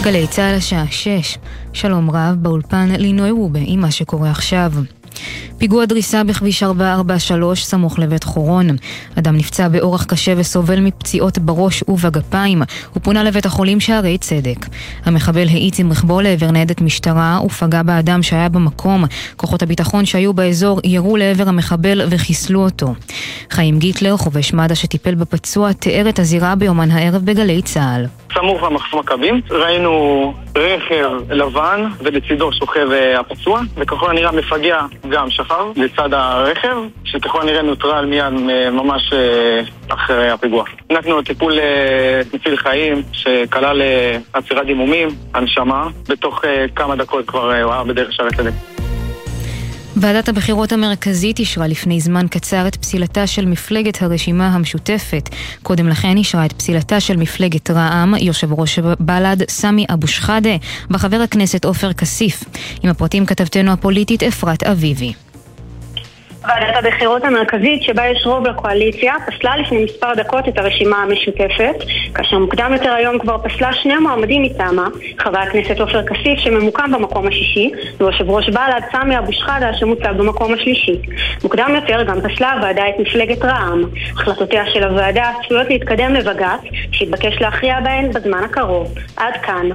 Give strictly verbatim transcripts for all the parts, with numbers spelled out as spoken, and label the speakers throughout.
Speaker 1: גלי צהל השעה שש. שלום רב, באולפן לינוי רובה עם מה שקורה עכשיו. פיגוע דריסה בכביש ארבע ארבע שלוש סמוך לבית חורון. אדם נפצע באורח קשה וסובל מפציעות בראש ובגפיים. הוא פונה לבית החולים שערי צדק. המחבל האיץ עם רכבו לעבר ניידת משטרה ופגע באדם שהיה במקום. כוחות הביטחון שהיו באזור ירו לעבר המחבל וחיסלו אותו. חיים גיטלר, חובש מד"א שטיפל בפצוע, תיאר את הזירה ביומן הערב בגלי צהל.
Speaker 2: סמוך למחסום מכבים, ראינו רכב לבן ולצידו שוכב הפצוע, וככל הנראה מפגע גם שכב לצד הרכב, שככל הנראה נוטרל מיד ממש אחרי הפיגוע. נתנו טיפול מציל חיים שכלל עצירת דימומים, הנשמה, בתוך כמה דקות כבר הוא היה בדרך שערי צדק.
Speaker 1: ועדת הבחירות המרכזית אישרה לפני זמן קצר את פסילתה של מפלגת הרשימה המשותפת. קודם לכן אישרה את פסילתה של מפלגת רע"מ, יושב ראש בל"ד סמי אבו שחאדה, וחבר הכנסת עופר כסיף. עם הפרטים כתבתנו הפוליטית אפרת אביבי.
Speaker 3: ועדת הבחירות המרכזית שבה יש רוב לקואליציה פסלה לפני מספר דקות את הרשימה המשותפת, כאשר מוקדם יותר היום כבר פסלה שני מועמדים מטעמה, חבר הכנסת עופר כסיף שממוקם במקום השישי, ויושב ראש בל"ד סמי אבו שחאדה שמוצב במקום השלישי. מוקדם יותר גם פסלה הוועדה את מפלגת רע"מ. החלטותיה של הוועדה צפויות להתקדם לבג"ץ, שהתבקש להכריע בהן בזמן הקרוב. עד כאן.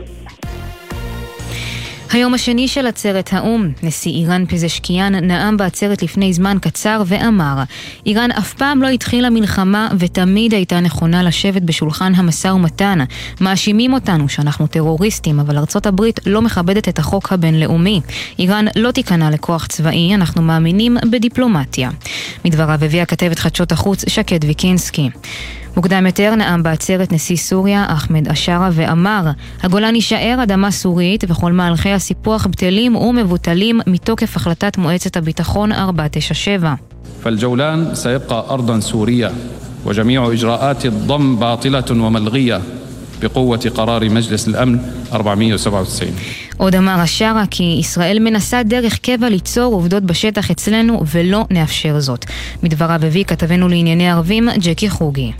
Speaker 1: היום השני של עצרת האום, נשיא איראן פזשקיאן נאם בעצרת לפני זמן קצר ואמר: איראן אף פעם לא התחילה מלחמה ותמיד הייתה נכונה לשבת בשולחן המשא ומתן. מאשימים אותנו שאנחנו טרוריסטים, אבל ארצות הברית לא מכבדת את החוק הבינלאומי. איראן לא תיכנע לכוח צבאי, אנחנו מאמינים בדיפלומטיה. מדבריו הביאה כתבת חדשות החוץ שקד ויקינסקי. מוקדם יותר נאם בעצרת נשיא סוריה אחמד אשרה ואמר: הגולן יישאר אדמה סורית וכל מהלכי הסיפוח בטלים ומבוטלים מתוקף החלטת מועצת הביטחון ארבע תשע שבע.
Speaker 4: فالجولان سيبقى أرضا سورية وجميع إجراءات الضم باطلة وملغية بقوة قرار مجلس الأمن أربعمائة وسبعة وتسعين.
Speaker 1: עוד אמר אשרה כי ישראל מנסה דרך קבע ליצור עובדות בשטח אצלנו ולא נאפשר זאת. מדבריו הביא כתבנו לענייני ערבים ג'קי חוגי.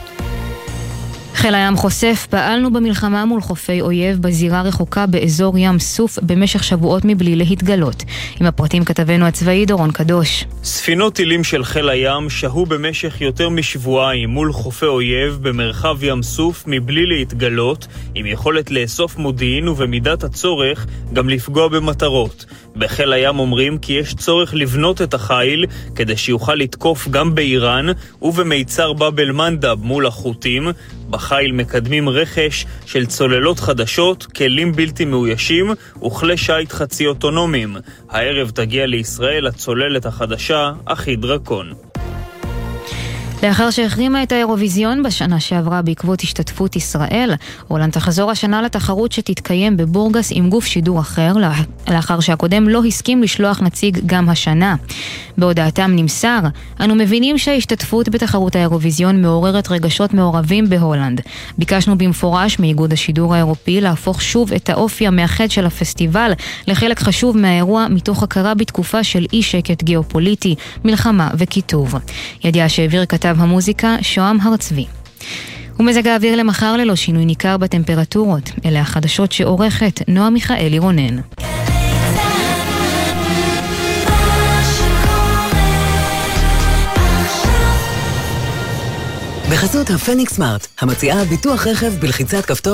Speaker 1: חיל הים חושף: פעלנו במלחמה מול חופי אויב בזירה רחוקה באזור ים סוף במשך שבועות מבלי להתגלות. עם הפרטים כתבנו הצבאי דורון קדוש.
Speaker 5: ספינות טילים של חיל הים שהו במשך יותר משבועיים מול חופי אויב במרחב ים סוף מבלי להתגלות, עם יכולת לאסוף מודיעין ובמידת הצורך גם לפגוע במטרות. בחיל הים אומרים כי יש צורך לבנות את החיל כדי שיוכל לתקוף גם באיראן ובמיצר באבל מנדב מול החות'ים. בחיל מקדמים רכש של צוללות חדשות, כלים בלתי מאוישים וכלי שיט חצי אוטונומיים. הערב תגיע לישראל הצוללת החדשה, אחי דרקון.
Speaker 1: לאחר שהחרימה את האירוויזיון בשנה שעברה בעקבות השתתפות ישראל, הולנד תחזור השנה לתחרות שתתקיים בבורגס עם גוף שידור אחר, לאחר שהקודם לא הסכים לשלוח נציג גם השנה. בהודעתם נמסר: אנו מבינים שההשתתפות בתחרות האירוויזיון מעוררת רגשות מעורבים בהולנד. ביקשנו במפורש מאיגוד השידור האירופי להפוך שוב את האופי המאחד של הפסטיבל לחלק חשוב מהאירוע, מתוך הכרה בתקופה של אי שקט גיאופוליטי, מלחמה וכיתוב. ידיעה שהעביר כתב המוזיקה שוהם הרצבי. ומזג האוויר למחר ללא שינוי ניכר בטמפרטורות. אלה החדשות שעורכת נועה מיכאלי רונן.
Speaker 6: בחסות הפניקס סמארט, המציעה ביטוח רכב בלחיצת כפתור